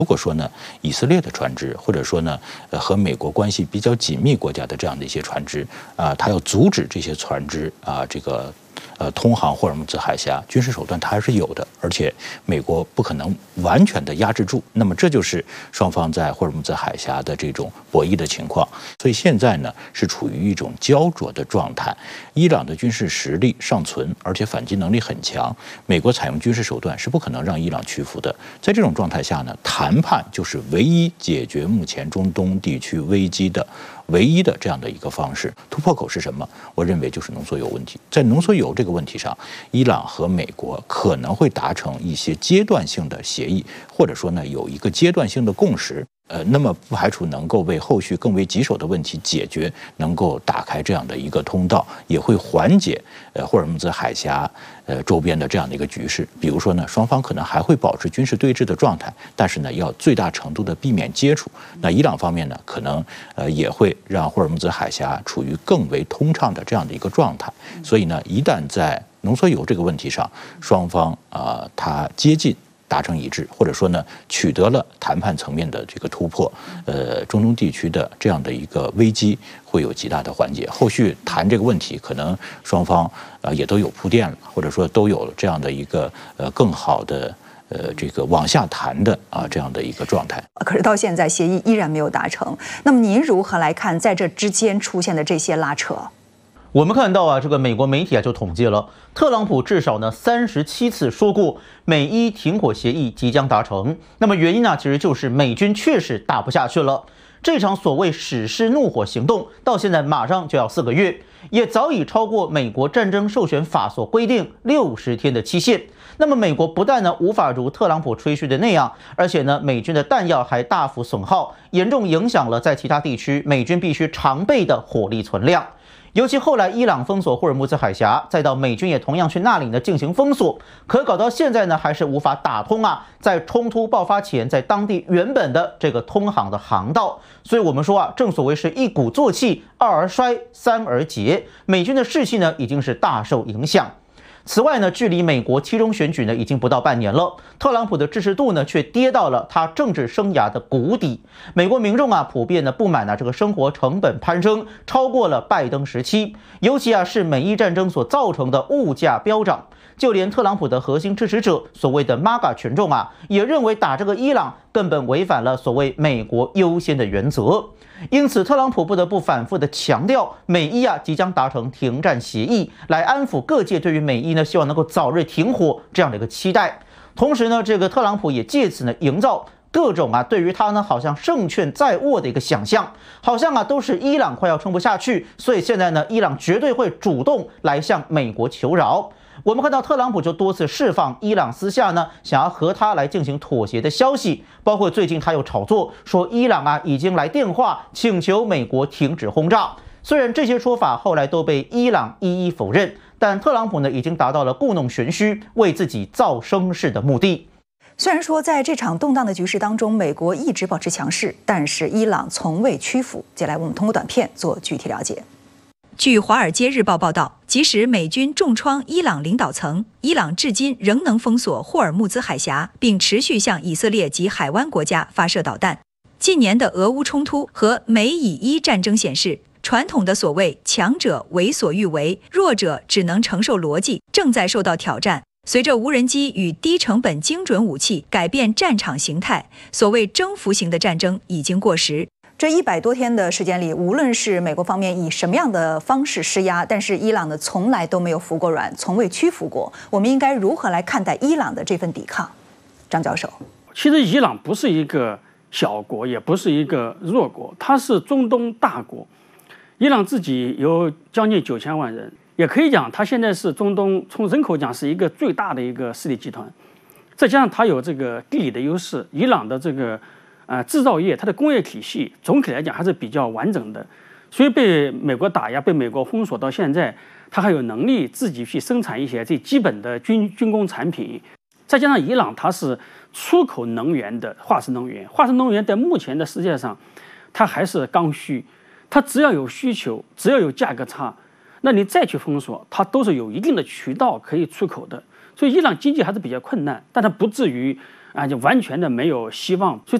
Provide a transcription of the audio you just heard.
如果说呢，以色列的船只，或者说呢，和美国关系比较紧密国家的这样的一些船只它要阻止这些船只通航霍尔木兹海峡，军事手段它还是有的，而且美国不可能完全的压制住。那么这就是双方在霍尔木兹海峡的这种博弈的情况。所以现在呢是处于一种焦灼的状态。伊朗的军事实力尚存，而且反击能力很强，美国采用军事手段是不可能让伊朗屈服的。在这种状态下呢，谈判就是唯一解决目前中东地区危机的唯一的这样的一个方式。突破口是什么？我认为就是浓缩铀问题。在浓缩铀这个问题上，伊朗和美国可能会达成一些阶段性的协议，或者说呢有一个阶段性的共识。那么不排除能够为后续更为棘手的问题解决，能够打开这样的一个通道，也会缓解霍尔木兹海峡周边的这样的一个局势。比如说呢，双方可能还会保持军事对峙的状态，但是呢，要最大程度的避免接触。那伊朗方面呢，可能也会让霍尔木兹海峡处于更为通畅的这样的一个状态。所以呢，一旦在浓缩铀这个问题上，双方它接近达成一致，或者说呢，取得了谈判层面的这个突破，中东地区的这样的一个危机会有极大的缓解。后续谈这个问题，可能双方也都有铺垫了，或者说都有了这样的一个更好的这个往下谈的这样的一个状态。 可是到现在协议依然没有达成，那么您如何来看在这之间出现的这些拉扯？ 我们看到这个美国媒体就统计了，特朗普至少呢37次说过美伊停火协议即将达成。那么原因呢，其实就是美军确实打不下去了。这场所谓史诗怒火行动到现在马上就要4个月，也早已超过美国战争授权法所规定60天的期限。那么美国不但呢无法如特朗普吹嘘的那样，而且呢美军的弹药还大幅损耗，严重影响了在其他地区美军必须常备的火力存量。尤其后来伊朗封锁霍尔木兹海峡，再到美军也同样去那里呢进行封锁，可搞到现在呢还是无法打通在冲突爆发前在当地原本的这个通航的航道。所以我们说正所谓是一鼓作气，二而衰，三而竭，美军的士气呢已经是大受影响。此外呢，距离美国期中选举呢已经不到半年了，特朗普的支持度呢却跌到了他政治生涯的谷底。美国民众普遍的不满这个生活成本攀升，超过了拜登时期，尤其是美伊战争所造成的物价飙涨。就连特朗普的核心支持者，所谓的 MAGA 群众也认为打这个伊朗根本违反了所谓美国优先的原则。因此，特朗普不得不反复的强调，美伊即将达成停战协议，来安抚各界对于美伊呢希望能够早日停火这样的一个期待。同时呢，这个特朗普也借此呢营造各种对于他呢好像胜券在握的一个想象，好像都是伊朗快要撑不下去，所以现在呢，伊朗绝对会主动来向美国求饶。我们看到特朗普就多次释放伊朗私下呢想要和他来进行妥协的消息，包括最近他又炒作说伊朗已经来电话请求美国停止轰炸。虽然这些说法后来都被伊朗一一否认，但特朗普呢已经达到了故弄玄虚、为自己造声势的目的。 虽然说在这场动荡的局势当中，美国一直保持强势，但是伊朗从未屈服。接下来我们通过短片做具体了解。据《华尔街日报》报道，即使美军重创伊朗领导层，伊朗至今仍能封锁霍尔木兹海峡，并持续向以色列及海湾国家发射导弹。近年的俄乌冲突和美以伊战争显示，传统的所谓强者为所欲为，弱者只能承受逻辑正在受到挑战。随着无人机与低成本精准武器改变战场形态，所谓征服型的战争已经过时。这100多天的时间里，无论是美国方面以什么样的方式施压，但是伊朗呢从来都没有服过软，从未屈服过。我们应该如何来看待伊朗的这份抵抗？张教授， 其实伊朗不是一个小国，也不是一个弱国，它是中东大国。伊朗自己有将近9000万人，也可以讲它现在是中东从人口讲是一个最大的一个势力集团。再加上它有这个地理的优势，伊朗的这个制造业，它的工业体系总体来讲还是比较完整的，所以被美国打压、被美国封锁到现在，它还有能力自己去生产一些最基本的军工产品。再加上伊朗它是出口能源的化石能源，化石能源在目前的世界上，它还是刚需，它只要有需求，只要有价格差，那你再去封锁，它都是有一定的渠道可以出口的。所以伊朗经济还是比较困难，但它不至于啊，就完全的没有希望。所以